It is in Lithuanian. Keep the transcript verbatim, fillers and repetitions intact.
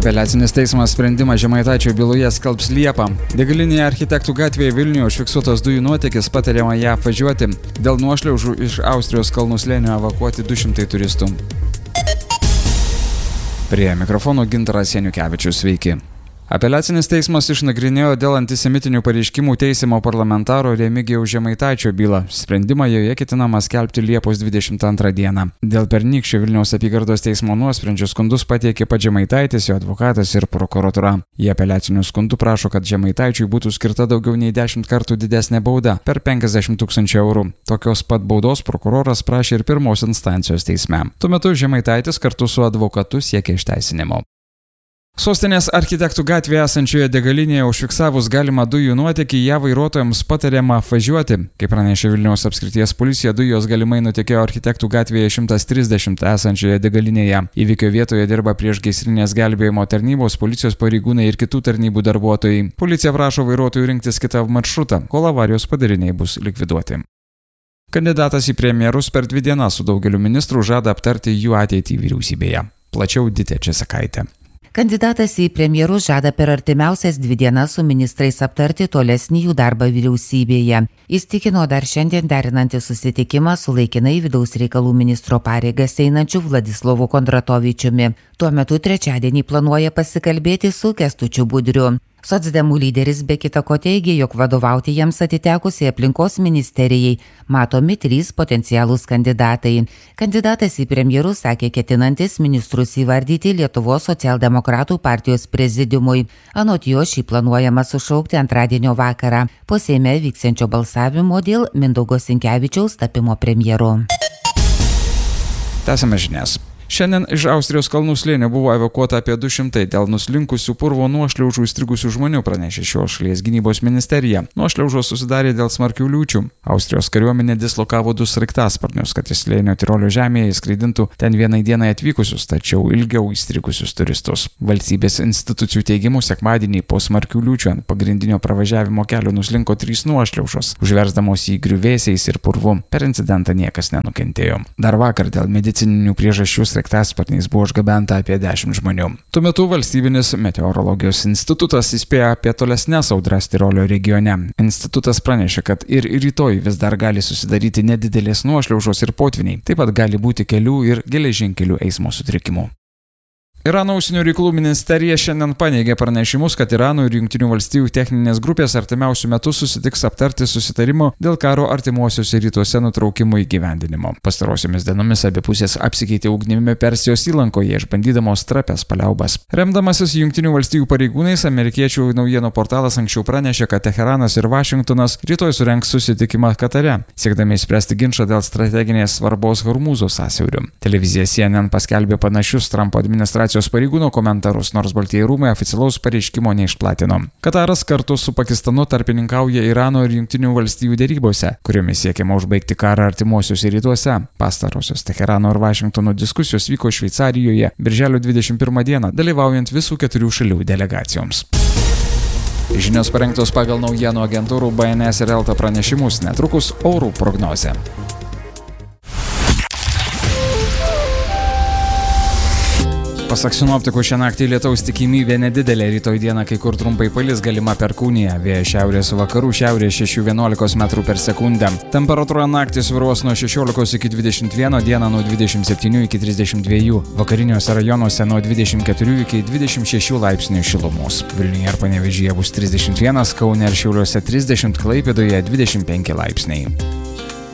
Apeliacinis teismas sprendimą Žemaitaičio byloje skelbs Liepą. Degalinėje Architektų gatvėje Vilniuje užfiksuotas dujų nuotėkis, patariama ją apvažiuoti. Dėl nuošliaužų iš Austrijos kalnų slėnio evakuoti du šimtai turistų. Prie mikrofono Gintaras Janukevičius, sveiki. Apeliacinis teismas išnagrinėjo dėl antisemitinių pareiškimų teisiamo parlamentaro Remigijaus Žemaitaičio bylą. Sprendimą joje ketinama skelbti Liepos dvidešimt antrą dieną. Dėl pernykščio Vilniaus apygardos teismo nuosprendžio skundus pateikė pats Žemaitaitis, jo advokatas ir prokuratūra. Jie apeliacinių skundų prašo, kad Žemaitaičiui būtų skirta daugiau nei dešimt kartų didesnė bauda per penkiasdešimt tūkstančių eurų. Tokios pat baudos prokuroras prašė ir pirmos instancijos teisme. Tuo metu Žemaitaitis kartu su advokatu siekia išteisinimo. Sostinės Architektų gatvėje esančioje degalinėje užfiksavus galimą dujų nuotėkį, ją vairuotojams patariama važiuoti. Kaip pranešė Vilniaus apskrities policija, dujos galimai nutekėjo Architektų gatvėje šimtas trisdešimt esančioje degalinėje. Įvykio vietoje dirba priešgaisrinės gelbėjimo tarnybos, policijos pareigūnai ir kitų tarnybų darbuotojai. Policija prašo vairuotojų rinktis kitą maršrutą, kol avarijos padariniai bus likviduoti. Kandidatas į premjerus per dvi dienas su daugeliu ministrų žada aptarti jų ateitį vyriausybėje. Plačiau Ditė Česakaitė. Kandidatas į premjerus žada per artimiausias dvi dienas su ministrais aptarti tolesnį jų darbą vyriausybėje. Jis tikino dar šiandien derinantį susitikimą su laikinai vidaus reikalų ministro pareigas einančiu Vladislovu Kondratovičiumi. Tuo metu trečiadienį planuoja pasikalbėti su Kęstučiu Budriu. Socdemų lyderis be kita ko teigė, jog vadovauti jiems atitekusiai aplinkos ministerijai matomi trys potencialūs kandidatai. Kandidatas į premjerus sakė ketinantis ministrus įvardyti Lietuvos socialdemokratų partijos prezidiumui. Anot jo šį planuojama sušaukti antradienio vakarą po Seime vyksiančio balsavimo dėl Mindaugo Sinkevičiaus tapimo premjeru. Tęsiame žinias. Šiandien iš Austrijos kalnų slėnio buvo evakuota apie du šimtai dėl nuslinkusių purvo nuošliaužų įstrigusių žmonių, pranešė šios šalies gynybos ministerija. Nuošliaužos susidarė dėl smarkių liūčių. Austrijos kariuomenė dislokavo du sraigtasparnius, kad iš slėnio Tirolio žemėje įskraidintų ten vienai dienai atvykusius, tačiau ilgiau įstrigusius turistus. Valstybės institucijų teigimu sekmadienį po smarkių liūčių ant pagrindinio pravažiavimo kelio nuslinko trys nuošliaužos, užversdamos jį griuvėsiais ir purvu. Per incidentą niekas nenukentėjo. Dar vakar dėl medicininių priežasčių sraigtasparniais buvo išgabenta apie dešimt žmonių. Tuo metu valstybinis meteorologijos institutas įspėja apie tolesnes audras Tirolio regione. Institutas pranešė, kad ir rytoj vis dar gali susidaryti nedidelės nuošliaužos ir potviniai. Taip pat gali būti kelių ir geležinkelių eismo sutrikimų. Irano užsienio reikalų ministerija šiandien paneigė pranešimus, kad Irano ir Jungtinių valstijų techninės grupės artimiausių metų susitiks aptarti susitarimo dėl karo artimuosiuose rytuose nutraukimo įgyvendinimo. Pastarosiomis dienomis abi pusės apsikeitė ugnimi Persijos įlankoje, išbandydamos trapes paliaubas. Remdamasis Jungtinių valstijų pareigūnais, amerikiečių naujienų portalas anksčiau pranešė, kad Teheranas ir Vašingtonas rytoj surengs susitikimą Katare, siekdami išspręsti ginčą dėl strateginės svarbos Hormūzo sąsiauriu. Televizija C N N paskelbė panašius Trumpo administracijos pareigūno komentarus, nors Baltieji rūmai oficialaus pareiškimo neišplatino. Kataras kartu su Pakistanu tarpininkauja Irano ir Jungtinių valstijų derybose, kuriomis siekiama užbaigti karą artimuosiuose rytuose. Pastarosios Teherano ir Vašingtono diskusijos vyko Šveicarijoje birželio dvidešimt pirmą dieną, dalyvaujant visų keturių šalių delegacijoms. Žinios parengtos pagal naujienų agentūrų B N S ir Elta pranešimus, netrukus orų prognozė. Pasak sinoptikų, šią naktį lietaus tikimybė nedidelė, rytoj dieną kai kur trumpai palis, galima perkūnija, vėjas šiaurės vakarų, šiaurės šešių vienuolikos metrų per sekundę. Temperatūra naktį svyruos nuo šešiolikos iki dvidešimt vieno, dieną nuo dvidešimt septynių iki trisdešimt dviejų, vakariniuose rajonuose nuo dvidešimt keturių iki dvidešimt šešių laipsnių šilumos. Vilniuje ir Panevėžyje bus trisdešimt vienas, Kaune ir Šiauliuose trisdešimt, Klaipėdoje dvidešimt penki laipsniai.